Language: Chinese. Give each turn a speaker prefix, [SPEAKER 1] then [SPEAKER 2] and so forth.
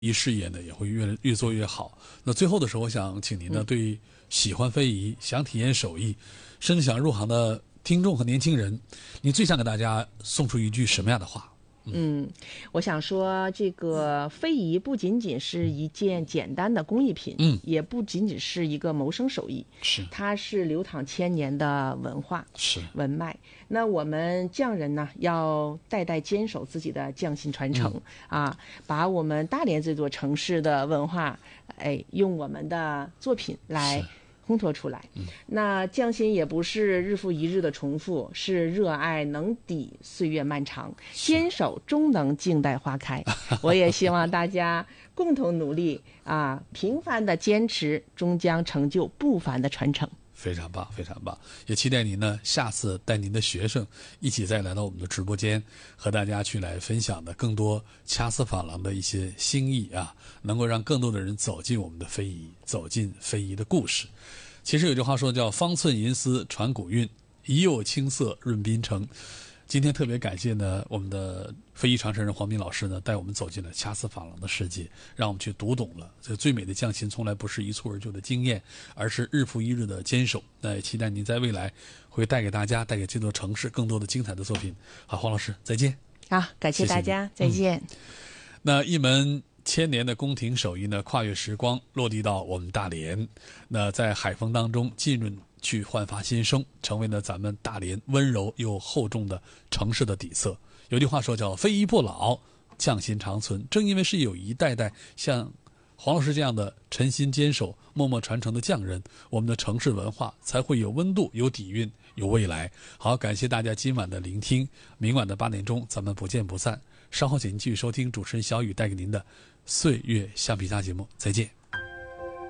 [SPEAKER 1] 仪事业呢也会越做越好。那最后的时候，我想请您呢，对喜欢非遗、想体验手艺，甚至想入行的听众和年轻人，您最想给大家送出一句什么样的话？
[SPEAKER 2] 我想说，这个非遗不仅仅是一件简单的工艺品，也不仅仅是一个谋生手艺，
[SPEAKER 1] 是，
[SPEAKER 2] 它是流淌千年的文化，
[SPEAKER 1] 是
[SPEAKER 2] 文脉。那我们匠人呢，要代代坚守自己的匠心传承，把我们大连这座城市的文化，用我们的作品来烘托出来。那匠心也不是日复一日的重复，是热爱能抵岁月漫长，坚守终能静待花开。我也希望大家共同努力平凡的坚持终将成就不凡的传承。
[SPEAKER 1] 非常棒，非常棒！也期待您呢下次带您的学生一起再来到我们的直播间，和大家去来分享的更多掐丝珐琅的一些心意能够让更多的人走进我们的非遗，走进非遗的故事。其实有句话说叫方寸银丝传古韵，一釉青色润滨城。今天特别感谢呢我们的非遗传承人黄斌老师呢带我们走进了掐丝珐琅的世界，让我们去读懂了这最美的匠心从来不是一蹴而就的经验，而是日复一日的坚守。那也期待您在未来会带给大家，带给这座城市更多的精彩的作品。好，黄老师再见。
[SPEAKER 2] 感谢大家，再见。
[SPEAKER 1] 那一门千年的宫廷手艺呢，跨越时光落地到我们大连，那在海风当中浸润去焕发新生，成为了咱们大连温柔又厚重的城市的底色。有句话说叫非遗不老，匠心长存。正因为是有一代代像黄老师这样的诚心坚守、默默传承的匠人，我们的城市文化才会有温度、有底蕴、有未来。好，感谢大家今晚的聆听，明晚的8点钟咱们不见不散。稍后请您继续收听主持人小雨带给您的岁月橡皮擦节目，再见。